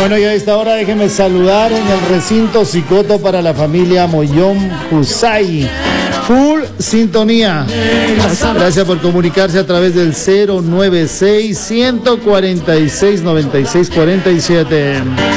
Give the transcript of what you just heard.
Bueno, y a esta hora déjenme saludar en el recinto Cicoto para la familia Mollón Pusay. Full sintonía. Gracias por comunicarse a través del 096-146-9647.